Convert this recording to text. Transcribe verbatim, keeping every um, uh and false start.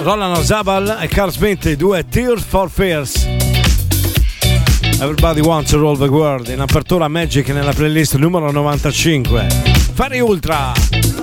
Roland Zabal e Carl Smith, i due Tears for Fears. Everybody Wants to Roll the World, in apertura Magic nella playlist numero novantacinque. Fari Ultra.